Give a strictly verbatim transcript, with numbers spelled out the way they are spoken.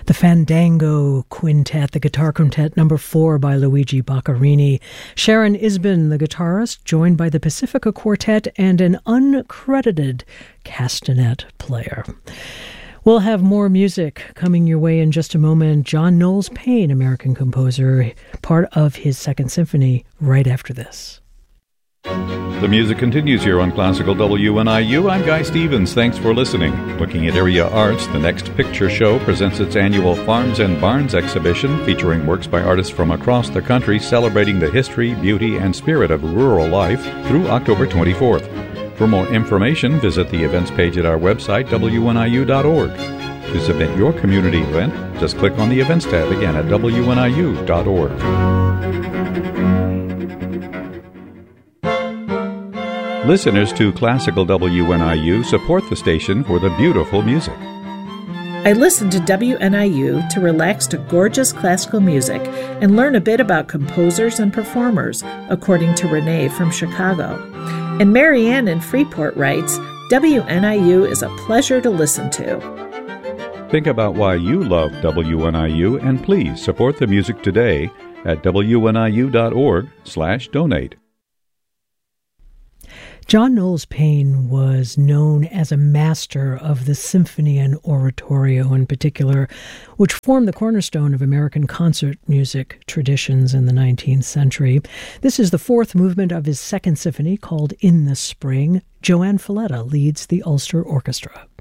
The Fandango Quintet, the guitar quintet number four by Luigi Boccherini. Sharon Isbin, the guitarist, joined by the Pacifica Quartet and an uncredited castanet player. We'll have more music coming your way in just a moment. John Knowles Paine, American composer, part of his Second Symphony, right after this. The music continues here on Classical W N I U. I'm Guy Stevens. Thanks for listening. Looking at area arts, the Next Picture Show presents its annual Farms and Barns exhibition featuring works by artists from across the country celebrating the history, beauty, and spirit of rural life through October twenty-fourth. For more information, visit the events page at our website, W N I U dot org. To submit your community event, just click on the events tab again at W N I U dot org. Listeners to Classical W N I U support the station for the beautiful music. I listen to W N I U to relax to gorgeous classical music and learn a bit about composers and performers, according to Renee from Chicago. And Marianne in Freeport writes, W N I U is a pleasure to listen to. Think about why you love W N I U and please support the music today at W N I U dot org slash donate. John Knowles Paine was known as a master of the symphony and oratorio in particular, which formed the cornerstone of American concert music traditions in the nineteenth century. This is the fourth movement of his Second Symphony called In the Spring. Joanne Falletta leads the Ulster Orchestra.